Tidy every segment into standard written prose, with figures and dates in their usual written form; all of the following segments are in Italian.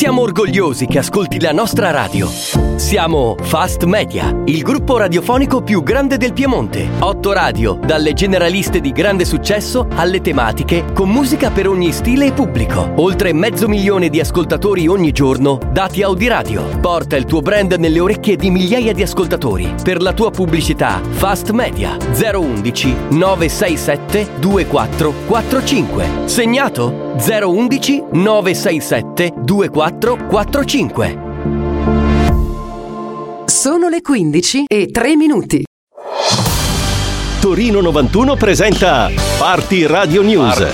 Siamo orgogliosi che ascolti la nostra radio. Siamo Fast Media, il gruppo radiofonico più grande del Piemonte. 8 radio, dalle generaliste di grande successo alle tematiche, con musica per ogni stile e pubblico. Oltre 500.000 di ascoltatori ogni giorno, dati Audiradio. Porta il tuo brand nelle orecchie di migliaia di ascoltatori. Per la tua pubblicità, Fast Media 011 967 2445. Segnato? 011 967 2445. Sono le 15:03. Torino 91 presenta Party Radio News.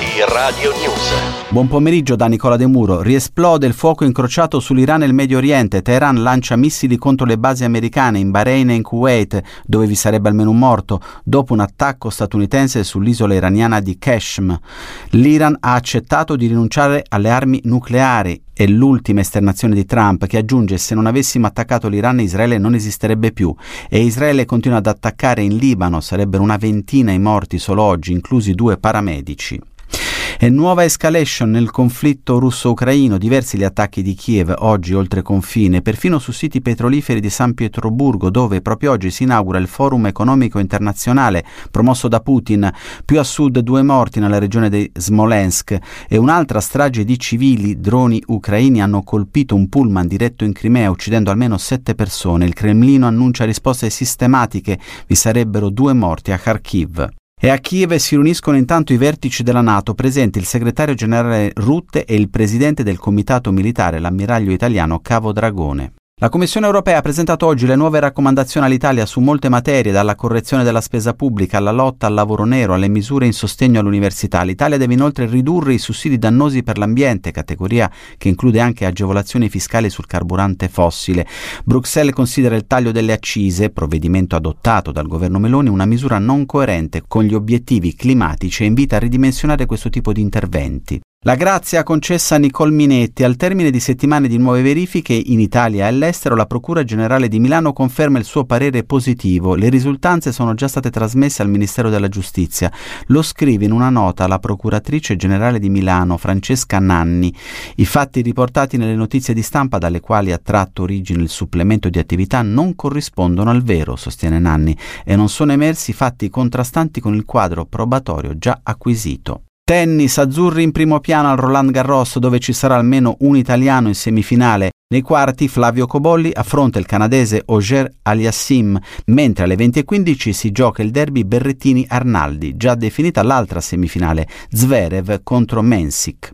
Buon pomeriggio da Nicola De Muro. Riesplode il fuoco incrociato sull'Iran e il Medio Oriente. Teheran lancia missili contro le basi americane in Bahrain e in Kuwait, dove vi sarebbe almeno un morto, dopo un attacco statunitense sull'isola iraniana di Qeshm. L'Iran ha accettato di rinunciare alle armi nucleari. È l'ultima esternazione di Trump, che aggiunge: se non avessimo attaccato l'Iran, Israele non esisterebbe più. E Israele continua ad attaccare in Libano, sarebbero una ventina i morti solo oggi, inclusi 2 paramedici. E nuova escalation nel conflitto russo-ucraino, diversi gli attacchi di Kiev oggi oltre confine, perfino su siti petroliferi di San Pietroburgo, dove proprio oggi si inaugura il Forum Economico Internazionale promosso da Putin. Più a sud 2 morti nella regione di Smolensk e un'altra strage di civili. Droni ucraini hanno colpito un pullman diretto in Crimea, uccidendo almeno 7 persone. Il Cremlino annuncia risposte sistematiche, vi sarebbero 2 morti a Kharkiv. E a Kiev si riuniscono intanto i vertici della NATO, presenti il segretario generale Rutte e il presidente del comitato militare, l'ammiraglio italiano Cavo Dragone. La Commissione europea ha presentato oggi le nuove raccomandazioni all'Italia su molte materie, dalla correzione della spesa pubblica alla lotta al lavoro nero, alle misure in sostegno all'università. L'Italia deve inoltre ridurre i sussidi dannosi per l'ambiente, categoria che include anche agevolazioni fiscali sul carburante fossile. Bruxelles considera il taglio delle accise, provvedimento adottato dal governo Meloni, una misura non coerente con gli obiettivi climatici e invita a ridimensionare questo tipo di interventi. La grazia concessa a Nicole Minetti. Al termine di settimane di nuove verifiche in Italia e all'estero, la Procura Generale di Milano conferma il suo parere positivo. Le risultanze sono già state trasmesse al Ministero della Giustizia. Lo scrive in una nota la Procuratrice Generale di Milano, Francesca Nanni. I fatti riportati nelle notizie di stampa, dalle quali ha tratto origine il supplemento di attività, non corrispondono al vero, sostiene Nanni, e non sono emersi fatti contrastanti con il quadro probatorio già acquisito. Tennis, azzurri in primo piano al Roland Garros, dove ci sarà almeno un italiano in semifinale. Nei quarti Flavio Cobolli affronta il canadese Auger Aliassime, mentre alle 20:15 si gioca il derby Berrettini-Arnaldi, già definita l'altra semifinale, Zverev contro Mensik.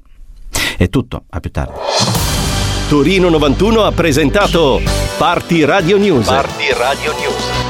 È tutto, a più tardi. Torino 91 ha presentato Party Radio News.